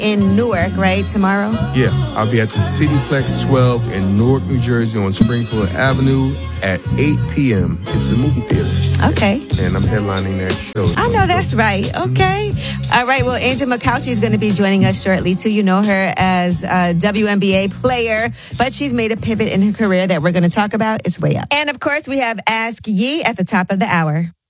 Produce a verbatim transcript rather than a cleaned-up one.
in Newark, right, tomorrow? Yeah, I'll be at the Cityplex twelve in Newark, New Jersey on Springfield Avenue at eight p.m. It's a movie theater. Okay. And I'm headlining that show. I know that's right. Okay. Mm-hmm. All right. Well, Angel McCouchy is going to be joining us shortly, too. You know her as a W N B A player, but she's made a pivot in her career that we're going to talk about. It's way up. And, of course, we have Ask Yee at the top of the hour.